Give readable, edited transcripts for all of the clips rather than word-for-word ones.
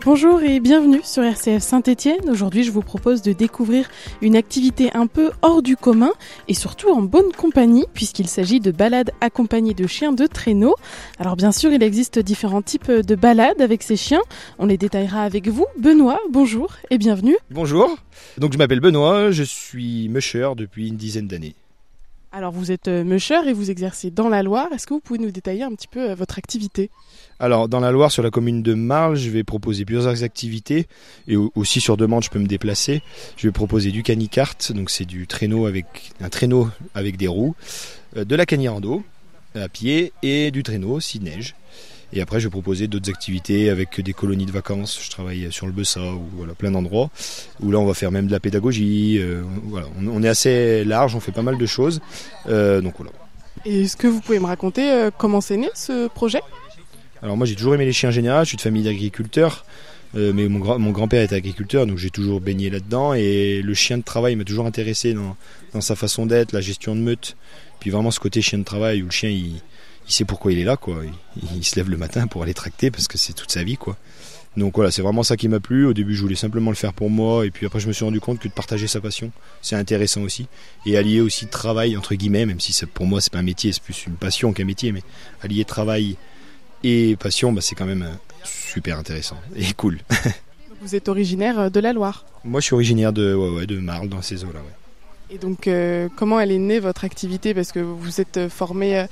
Bonjour et bienvenue sur RCF Saint-Étienne. Aujourd'hui, je vous propose de découvrir une activité un peu hors du commun et surtout en bonne compagnie puisqu'il s'agit de balades accompagnées de chiens de traîneau. Alors bien sûr, il existe différents types de balades avec ces chiens. On les détaillera avec vous. Benoît, bonjour et bienvenue. Bonjour, donc je m'appelle Benoît, je suis musher depuis une dizaine d'années. Alors vous êtes musher et vous exercez dans la Loire. Est-ce que vous pouvez nous détailler un petit peu votre activité ? Alors dans la Loire, sur la commune de Marle, je vais proposer plusieurs activités et aussi sur demande je peux me déplacer. Je vais proposer du canicart, donc c'est du traîneau avec un traîneau avec des roues, de la canirando à pied et du traîneau s'il neige. Et après je vais proposer d'autres activités avec des colonies de vacances. Je travaille sur le Bessa ou voilà, plein d'endroits où là on va faire même de la pédagogie. Voilà, on est assez large, on fait pas mal de choses. Donc voilà. Et est-ce que vous pouvez me raconter comment c'est né ce projet ? Alors moi j'ai toujours aimé les chiens en général, je suis de famille d'agriculteurs, mais mon grand-père était agriculteur, donc j'ai toujours baigné là-dedans, et le chien de travail m'a toujours intéressé dans sa façon d'être, la gestion de meute, puis vraiment ce côté chien de travail où le chien il sait pourquoi il est là, quoi. Il se lève le matin pour aller tracter parce que c'est toute sa vie, quoi. Donc voilà, c'est vraiment ça qui m'a plu. Au début je voulais simplement le faire pour moi, et puis après je me suis rendu compte que de partager sa passion c'est intéressant aussi, et allier aussi travail entre guillemets, même si pour moi c'est pas un métier, c'est plus une passion qu'un métier, mais allier travail et passion, c'est quand même super intéressant et cool. Vous êtes originaire de la Loire ? Moi je suis originaire de Marle, dans ces eaux-là. Ouais. Et donc comment elle est née votre activité ? Parce que vous êtes formé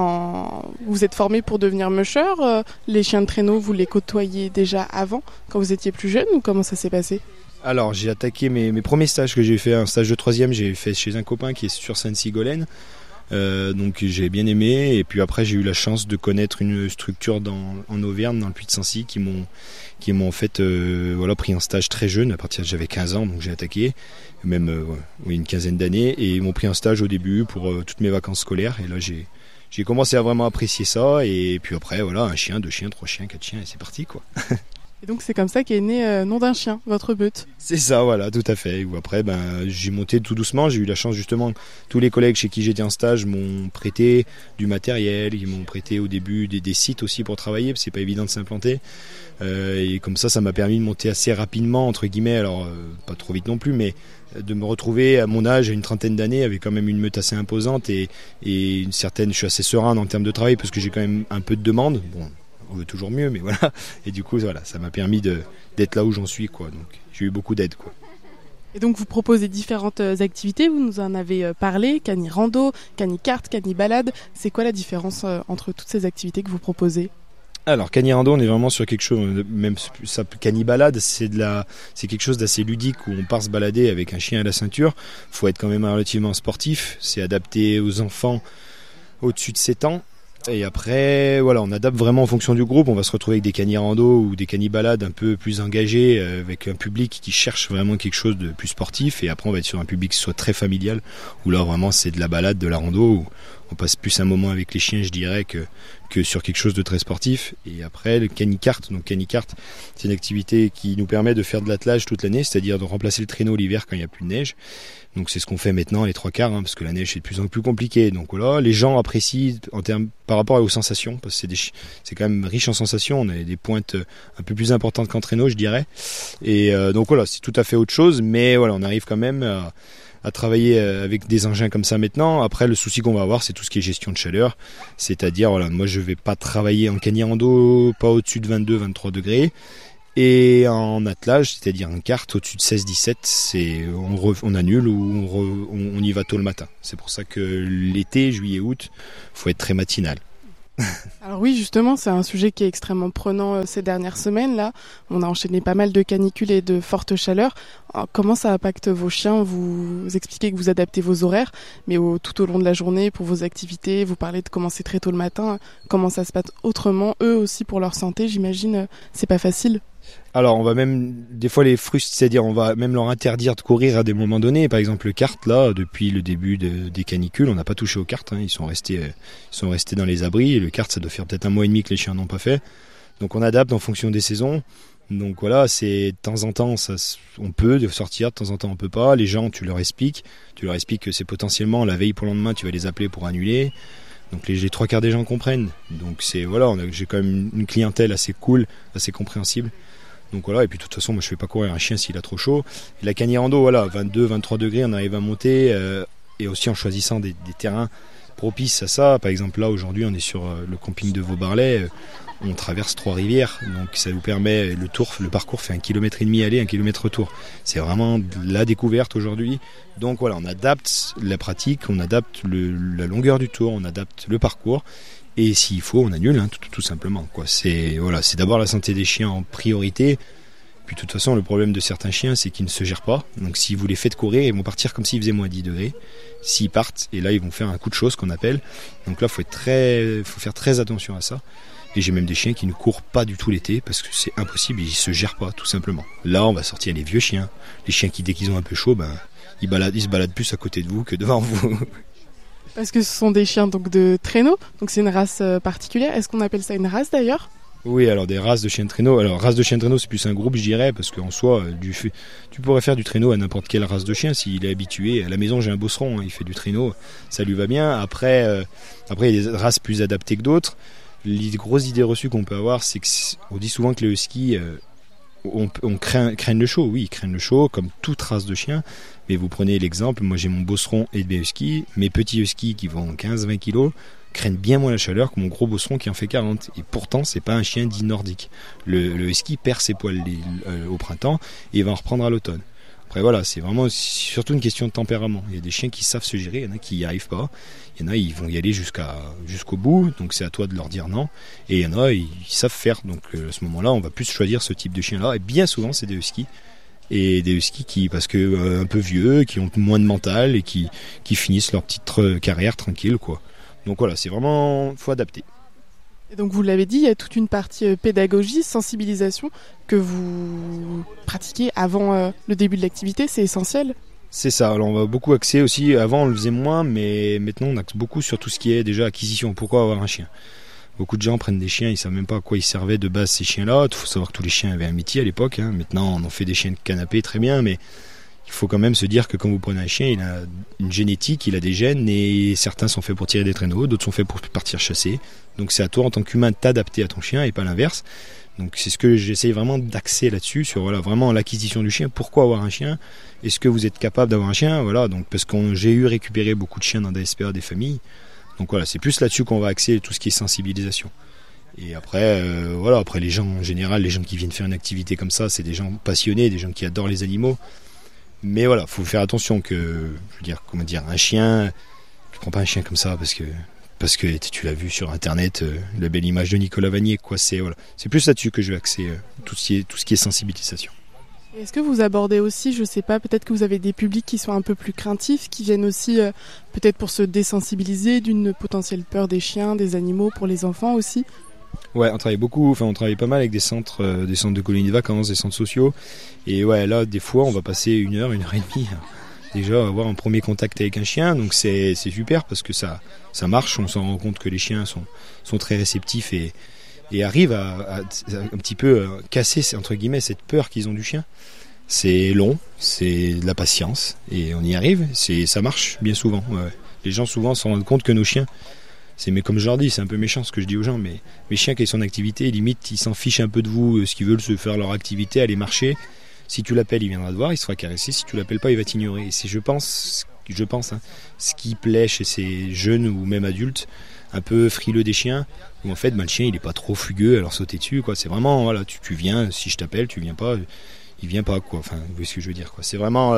pour devenir musher. Les chiens de traîneau, vous les côtoyiez déjà avant, quand vous étiez plus jeune, ou comment ça s'est passé ? Alors j'ai attaqué mes premiers stages que j'ai fait, un stage de 3e, j'ai fait chez un copain qui est sur Sainte-Sigolène. Donc j'ai bien aimé, et puis après j'ai eu la chance de connaître une structure en Auvergne, dans le Puy-de-Sancy, qui m'ont en fait pris un stage très jeune, à partir de j'avais 15 ans, donc j'ai attaqué, même une quinzaine d'années, et ils m'ont pris un stage au début pour toutes mes vacances scolaires, et là j'ai commencé à vraiment apprécier ça, et puis après voilà, un chien, 2 chiens, 3 chiens, 4 chiens, et c'est parti, quoi. Et donc c'est comme ça qu'est né Nom d'un chien, votre but. C'est ça, voilà, tout à fait. Ou après, j'ai monté tout doucement. J'ai eu la chance, justement, tous les collègues chez qui j'étais en stage m'ont prêté du matériel. Ils m'ont prêté au début des sites aussi pour travailler, parce que c'est pas évident de s'implanter. Et comme ça m'a permis de monter assez rapidement, entre guillemets, alors pas trop vite non plus, mais de me retrouver à mon âge, à une trentaine d'années, avec quand même une meute assez imposante et une certaine. Je suis assez serein en termes de travail, parce que j'ai quand même un peu de demande. Bon, on veut toujours mieux, mais voilà. Et du coup, voilà, ça m'a permis d'être là où j'en suis, quoi. Donc, j'ai eu beaucoup d'aide, quoi. Et donc, vous proposez différentes activités. Vous nous en avez parlé, cani-rando, cani-cart, cani-balade. C'est quoi la différence entre toutes ces activités que vous proposez ? Alors, cani-rando, on est vraiment sur quelque chose, même ça, cani-balade, c'est quelque chose d'assez ludique où on part se balader avec un chien à la ceinture. Faut être quand même relativement sportif. C'est adapté aux enfants au-dessus de 7 ans. Et après, voilà, on adapte vraiment en fonction du groupe. On va se retrouver avec des cani-rando ou des cani-balades un peu plus engagés, avec un public qui cherche vraiment quelque chose de plus sportif. Et après, on va être sur un public qui soit très familial, où là, vraiment, c'est de la balade, de la rando, où on passe plus un moment avec les chiens, je dirais, que sur quelque chose de très sportif. Et après, le cani-cart. Donc, cani-cart, c'est une activité qui nous permet de faire de l'attelage toute l'année, c'est-à-dire de remplacer le traîneau l'hiver quand il n'y a plus de neige. Donc c'est ce qu'on fait maintenant les 3/4, parce que la neige c'est de plus en plus compliqué. Donc voilà, les gens apprécient par rapport aux sensations, parce que c'est quand même riche en sensations. On a des pointes un peu plus importantes qu'en traîneau, je dirais. Et donc voilà, c'est tout à fait autre chose, mais voilà, on arrive quand même à travailler avec des engins comme ça maintenant. Après, le souci qu'on va avoir, c'est tout ce qui est gestion de chaleur, c'est-à-dire voilà, moi je vais pas travailler en cani-rando, pas au-dessus de 22-23 degrés. Et en attelage, c'est-à-dire en carte au-dessus de 16-17, on annule ou on y va tôt le matin. C'est pour ça que l'été, juillet-août, faut être très matinal. Alors oui, justement, c'est un sujet qui est extrêmement prenant ces dernières semaines. Là, on a enchaîné pas mal de canicules et de fortes chaleurs. Alors, comment ça impacte vos chiens ? Vous expliquez que vous adaptez vos horaires, mais tout au long de la journée, pour vos activités, vous parlez de commencer très tôt le matin. Comment ça se passe autrement ? Eux aussi, pour leur santé, j'imagine, c'est pas facile. Alors on va même des fois les frustrer, c'est-à-dire on va même leur interdire de courir à des moments donnés. Par exemple le kart, là, depuis le début des canicules, on n'a pas touché au kart, ils sont restés dans les abris, et le kart ça doit faire peut-être 1 mois et demi que les chiens n'ont pas fait. Donc on adapte en fonction des saisons. Donc voilà, c'est de temps en temps on peut sortir, de temps en temps on peut pas. Les gens, tu leur expliques que c'est potentiellement la veille pour le lendemain, tu vas les appeler pour annuler. Donc les 3/4 des gens comprennent. Donc j'ai quand même une clientèle assez cool, assez compréhensible. Donc voilà, et puis de toute façon, moi je fais pas courir un chien s'il a trop chaud. Et la Cagny-Rando, voilà, 22, 23 degrés, on arrive à monter, et aussi en choisissant des terrains propices à ça. Par exemple, là aujourd'hui, on est sur le camping de Vaubarlet, on traverse 3 rivières, donc ça nous permet, le parcours fait 1,5 km aller, 1 km retour. C'est vraiment la découverte aujourd'hui. Donc voilà, on adapte la pratique, on adapte la longueur du tour, on adapte le parcours. Et s'il faut, on annule, tout simplement, quoi. C'est d'abord la santé des chiens en priorité. Puis de toute façon, le problème de certains chiens, c'est qu'ils ne se gèrent pas. Donc si vous les faites courir, ils vont partir comme s'il faisait moins 10 degrés. S'ils partent, et là, ils vont faire un coup de chaud, ce qu'on appelle. Donc là, faut faire très attention à ça. Et j'ai même des chiens qui ne courent pas du tout l'été parce que c'est impossible, ils se gèrent pas, tout simplement. Là, on va sortir les vieux chiens. Les chiens qui, dès qu'ils ont un peu chaud, ils se baladent plus à côté de vous que devant vous. Parce que ce sont des chiens donc de traîneau, donc c'est une race particulière. Est-ce qu'on appelle ça une race d'ailleurs ? Oui, alors des races de chiens de traîneau. Alors race de chiens de traîneau, c'est plus un groupe, je dirais, parce qu'en soi, tu pourrais faire du traîneau à n'importe quelle race de chien s'il est habitué. À la maison, j'ai un bosseron, il fait du traîneau, ça lui va bien. Après, il y a des races plus adaptées que d'autres. Les grosses idées reçues qu'on peut avoir, c'est qu'on dit souvent que les huskies craignent le chaud. Oui, ils craignent le chaud, comme toute race de chien. Mais vous prenez l'exemple, moi j'ai mon bosseron et mes huskies. Mes petits huskies qui vont 15-20 kilos craignent bien moins la chaleur que mon gros bosseron qui en fait 40. Et pourtant, c'est pas un chien dit nordique. Le husky perd ses poils au printemps et il va en reprendre à l'automne. Après voilà, c'est vraiment surtout une question de tempérament. Il y a des chiens qui savent se gérer, il y en a qui n'y arrivent pas. Il y en a, ils vont y aller jusqu'au bout, donc c'est à toi de leur dire non. Et il y en a, ils savent faire. Donc à ce moment-là, on va plus choisir ce type de chien-là. Et bien souvent, c'est des huskies. Et des huskies parce que un peu vieux, qui ont moins de mental et qui finissent leur petite carrière tranquille, quoi. Donc voilà, c'est vraiment, faut adapter. Et donc vous l'avez dit, il y a toute une partie pédagogie, sensibilisation que vous pratiquez avant le début de l'activité, c'est essentiel. C'est ça, alors on va beaucoup axer aussi, avant on le faisait moins, mais maintenant on axe beaucoup sur tout ce qui est déjà acquisition, pourquoi avoir un chien. Beaucoup de gens prennent des chiens, ils ne savent même pas à quoi ils servaient de base ces chiens-là. Il faut savoir que tous les chiens avaient un métier à l'époque, maintenant on en fait des chiens de canapé très bien, mais il faut quand même se dire que quand vous prenez un chien, il a une génétique, il a des gènes, et certains sont faits pour tirer des traîneaux, d'autres sont faits pour partir chasser. Donc c'est à toi en tant qu'humain de t'adapter à ton chien et pas l'inverse. Donc c'est ce que j'essaye vraiment d'axer là-dessus, sur vraiment l'acquisition du chien. Pourquoi avoir un chien ? Est-ce que vous êtes capable d'avoir un chien ? Donc parce que j'ai récupéré beaucoup de chiens dans des SPA, des familles. Donc voilà, c'est plus là-dessus qu'on va axer tout ce qui est sensibilisation. Et après, après les gens en général, les gens qui viennent faire une activité comme ça, c'est des gens passionnés, des gens qui adorent les animaux. Mais voilà, faut faire attention que, un chien, tu prends pas un chien comme ça parce que tu l'as vu sur internet, la belle image de Nicolas Vanier, quoi. C'est plus là-dessus que je vais axer tout ce qui est sensibilisation. Est-ce que vous abordez aussi, je sais pas, peut-être que vous avez des publics qui sont un peu plus craintifs, qui viennent aussi peut-être pour se désensibiliser d'une potentielle peur des chiens, des animaux, pour les enfants aussi ? Ouais, on travaille pas mal avec des centres de colonies de vacances, des centres sociaux. Et ouais, là, des fois, on va passer 1 heure et demie déjà à avoir un premier contact avec un chien. Donc c'est super parce que ça marche. On s'en rend compte que les chiens sont très réceptifs et arrivent à un petit peu casser, entre guillemets, cette peur qu'ils ont du chien. C'est long, c'est de la patience et on y arrive. Ça marche bien souvent. Ouais. Les gens souvent s'en rendent compte que nos chiens, mais comme je leur dis, c'est un peu méchant ce que je dis aux gens, mais mes chiens qui sont en activité, limite, ils s'en fichent un peu de vous, ce qu'ils veulent, se faire leur activité, aller marcher. Si tu l'appelles, il viendra te voir, il se fera caresser. Si tu l'appelles pas, il va t'ignorer. Et c'est, je pense, ce qui plaît chez ces jeunes ou même adultes, un peu frileux des chiens, où en fait, le chien, il est pas trop fugueux à leur sauter dessus, quoi. C'est vraiment, voilà, tu viens, si je t'appelle, tu viens pas, il vient pas, quoi. Enfin, vous voyez ce que je veux dire, quoi. C'est vraiment,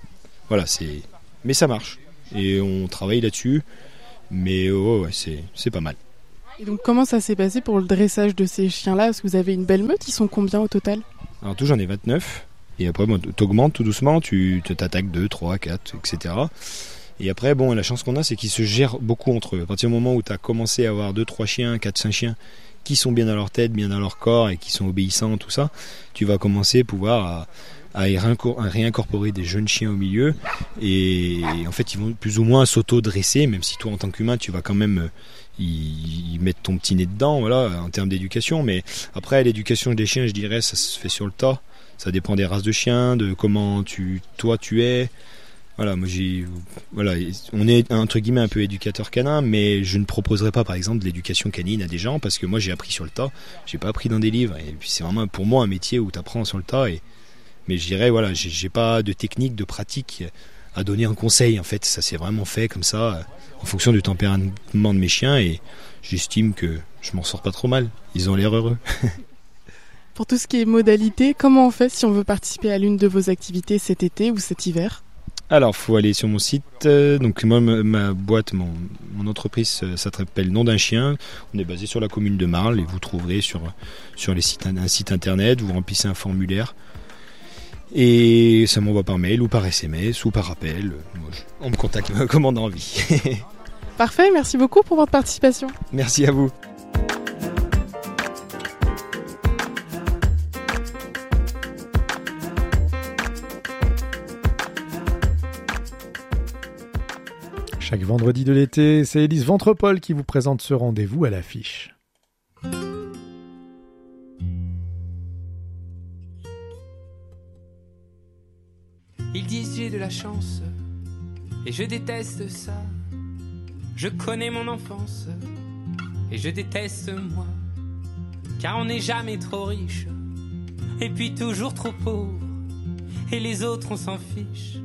mais ça marche. Et on travaille là-dessus. Mais ouais, c'est pas mal. Et donc comment ça s'est passé pour le dressage de ces chiens-là ? Est-ce que vous avez une belle meute ? Ils sont combien au total ? Alors tout, j'en ai 29. Et après, t'augmentes tout doucement, tu t'attaques 2, 3, 4, etc. Et après, la chance qu'on a, c'est qu'ils se gèrent beaucoup entre eux. À partir du moment où tu as commencé à avoir 2, 3 chiens, 4, 5 chiens qui sont bien dans leur tête, bien dans leur corps et qui sont obéissants, tout ça, tu vas commencer à pouvoir à réincorporer des jeunes chiens au milieu et en fait ils vont plus ou moins s'auto-dresser, même si toi en tant qu'humain tu vas quand même y mettre ton petit nez dedans, voilà, en termes d'éducation. Mais après, l'éducation des chiens, je dirais, ça se fait sur le tas. Ça dépend des races de chiens, de comment toi tu es. Voilà, voilà, on est entre guillemets un peu éducateur canin, mais je ne proposerai pas par exemple de l'éducation canine à des gens parce que moi j'ai appris sur le tas, j'ai pas appris dans des livres et puis c'est vraiment pour moi un métier où tu apprends sur le tas mais je dirais voilà, j'ai pas de technique, de pratique à donner un conseil en fait, ça s'est vraiment fait comme ça en fonction du tempérament de mes chiens et j'estime que je m'en sors pas trop mal, ils ont l'air heureux. Pour tout ce qui est modalité, comment on fait si on veut participer à l'une de vos activités cet été ou cet hiver ? Alors, faut aller sur mon site. Donc, moi, ma boîte, mon entreprise, ça s'appelle Nom d'un chien. On est basé sur la commune de Marle et vous trouverez sur un site internet. Vous remplissez un formulaire et ça m'envoie par mail ou par SMS ou par appel. On me contacte comme on a envie. Parfait, merci beaucoup pour votre participation. Merci à vous. Chaque vendredi de l'été, c'est Élise Ventrepol qui vous présente ce rendez-vous à l'affiche. Ils disent j'ai de la chance et je déteste ça. Je connais mon enfance et je déteste moi. Car on n'est jamais trop riche et puis toujours trop pauvre. Et les autres on s'en fiche.